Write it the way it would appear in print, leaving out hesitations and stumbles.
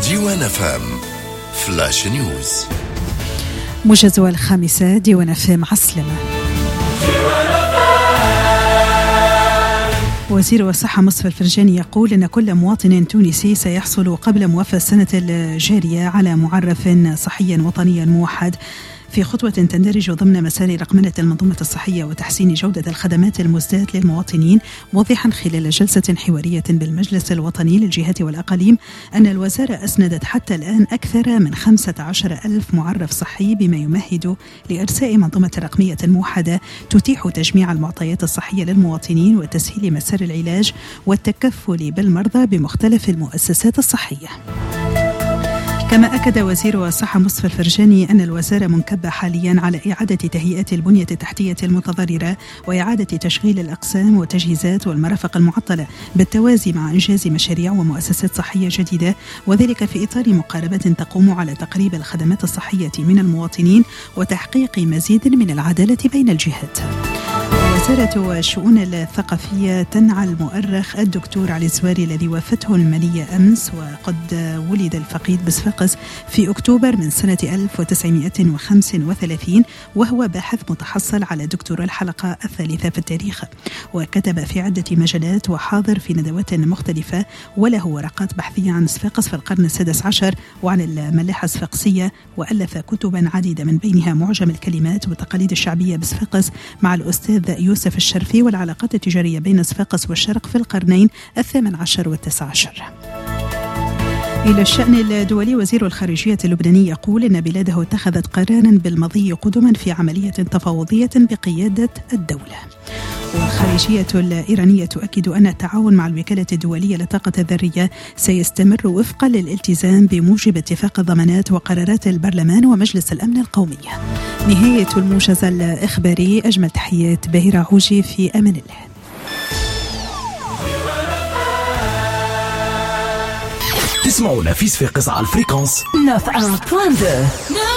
ديوان FM فلاش نيوز. موجز 5 ديوان FM عسلمة. وزير الصحة مصطفى الفرجاني يقول إن كل مواطن تونسي سيحصل قبل موافاة السنة الجارية على معرف صحي وطني موحد في خطوة تندرج ضمن مسار رقمنة المنظومة الصحية وتحسين جودة الخدمات المزداة للمواطنين، موضحا خلال جلسة حوارية بالمجلس الوطني للجهات والأقاليم أن الوزارة أسندت حتى الآن أكثر من 15,000 معرف صحي، بما يمهد لإرساء منظومة رقمية موحدة تتيح تجميع المعطيات الصحية للمواطنين وتسهيل مسار العلاج والتكفل بالمرضى بمختلف المؤسسات الصحية. كما أكد وزير الصحة مصطفى الفرجاني أن الوزارة منكبة حاليا على إعادة تهيئة البنية التحتية المتضررة وإعادة تشغيل الأقسام والتجهيزات والمرافق المعطلة بالتوازي مع إنجاز مشاريع ومؤسسات صحية جديدة، وذلك في إطار مقاربة تقوم على تقريب الخدمات الصحية من المواطنين وتحقيق مزيد من العدالة بين الجهات. وزارة الشؤون الثقافية تنعى المؤرخ الدكتور علي الزواري الذي وافته المنية أمس، وقد ولد الفقيد بصفاقس في أكتوبر من سنة 1935، وهو باحث متحصل على دكتوراه الحلقة الثالثة في التاريخ، وكتب في عدة مجالات وحاضر في ندوات مختلفة، وله ورقات بحثية عن صفاقس في القرن السادس عشر وعن الملاحة الصفاقسية، وألف كتبا عديدة من بينها معجم الكلمات والتقاليد الشعبية بصفاقس مع الأستاذ يوسف الشرفي، والعلاقات التجارية بين صفاقس والشرق في القرنين 18 و19. إلى الشأن الدولي، وزير الخارجية اللبناني يقول إن بلاده اتخذت قرارا بالمضي قدما في عملية تفاوضية بقيادة الدولة. والخارجية الإيرانية تؤكد أن التعاون مع الوكالة الدولية للطاقة الذرية سيستمر وفقا للالتزام بموجب اتفاق الضمانات وقرارات البرلمان ومجلس الأمن القومي. نهاية الموجز الإخباري، أجمل تحيات باهرة عوجي، في أمان الله. تسمعوا نفيس في قصة على الفريكونس 9.2.